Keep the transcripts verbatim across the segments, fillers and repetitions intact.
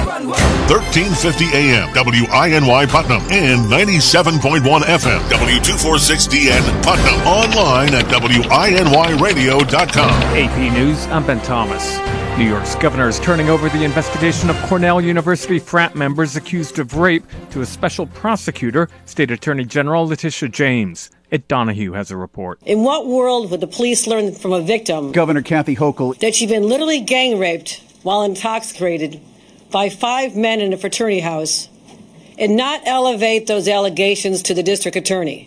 thirteen fifty A M, W I N Y Putnam, and ninety-seven point one F M, W two forty-six D N Putnam. Online at W I N Y radio dot com. A P News, I'm Ben Thomas. New York's governor is turning over the investigation of Cornell University frat members accused of rape to a special prosecutor, State Attorney General Letitia James. Ed Donahue has a report. In what world would the police learn from a victim, Governor Kathy Hochul, that she'd been literally gang raped while intoxicated by five men in a fraternity house and not elevate those allegations to the district attorney?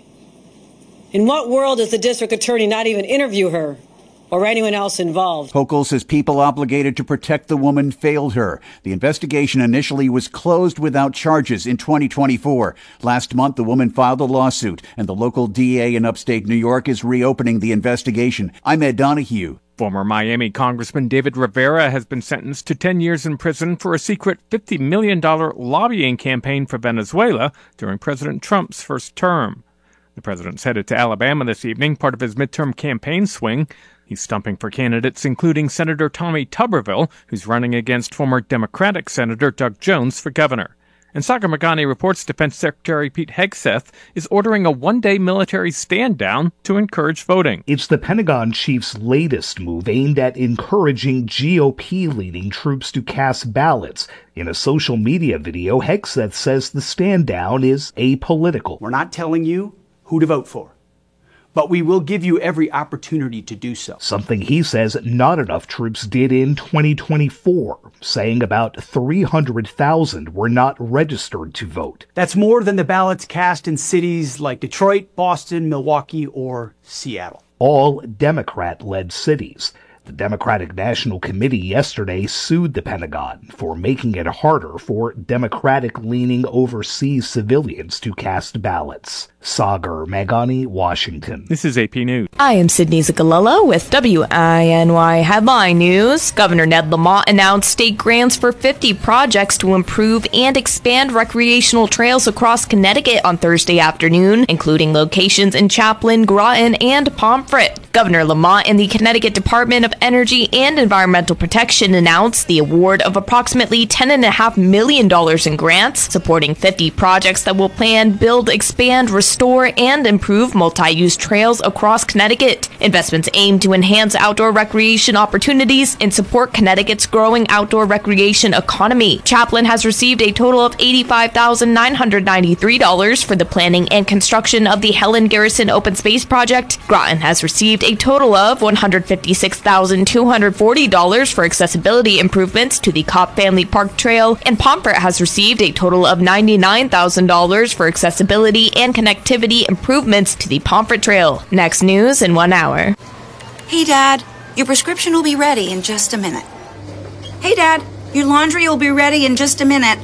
In what world does the district attorney not even interview her or anyone else involved? Hochul says people obligated to protect the woman failed her. The investigation initially was closed without charges in twenty twenty-four. Last month, the woman filed a lawsuit, and the local D A in upstate New York is reopening the investigation. I'm Ed Donahue. Former Miami Congressman David Rivera has been sentenced to ten years in prison for a secret fifty million dollars lobbying campaign for Venezuela during President Trump's first term. The president's headed to Alabama this evening, part of his midterm campaign swing. He's stumping for candidates including Senator Tommy Tuberville, who's running against former Democratic Senator Doug Jones for governor. And Sagar Meghani reports Defense Secretary Pete Hegseth is ordering a one-day military stand-down to encourage voting. It's the Pentagon chief's latest move aimed at encouraging G O P-leaning troops to cast ballots. In a social media video, Hegseth says the stand-down is apolitical. We're not telling you who to vote for, but we will give you every opportunity to do so. Something he says not enough troops did in twenty twenty-four, saying about three hundred thousand were not registered to vote. That's more than the ballots cast in cities like Detroit, Boston, Milwaukee, or Seattle. All Democrat-led cities. The Democratic National Committee yesterday sued the Pentagon for making it harder for Democratic-leaning overseas civilians to cast ballots. Sagar Meghani, Washington. This is A P News. I am Sydney Zagalello with W I N Y Headline News. Governor Ned Lamont announced state grants for fifty projects to improve and expand recreational trails across Connecticut on Thursday afternoon, including locations in Chaplin, Groton, and Pomfret. Governor Lamont and the Connecticut Department of Energy and Environmental Protection announced the award of approximately ten point five million dollars in grants, supporting fifty projects that will plan, build, expand, restore, and improve multi-use trails across Connecticut. Investments aim to enhance outdoor recreation opportunities and support Connecticut's growing outdoor recreation economy. Chaplin has received a total of eighty-five thousand nine hundred ninety-three dollars for the planning and construction of the Helen Garrison Open Space Project. Groton has received a total of one hundred fifty-six thousand two hundred forty dollars for accessibility improvements to the Cobb Family Park Trail, and Pomfret has received a total of ninety-nine thousand dollars for accessibility and connectivity improvements to the Pomfret Trail. Next news in one hour. Hey, Dad, your prescription will be ready in just a minute. Hey, Dad, your laundry will be ready in just a minute.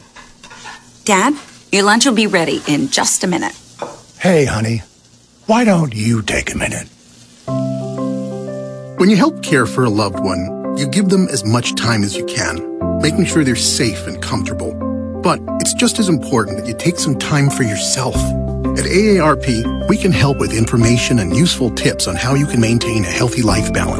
Dad, your lunch will be ready in just a minute. Hey, honey, why don't you take a minute? When you help care for a loved one, you give them as much time as you can, making sure they're safe and comfortable. But it's just as important that you take some time for yourself. At A A R P, we can help with information and useful tips on how you can maintain a healthy life balance.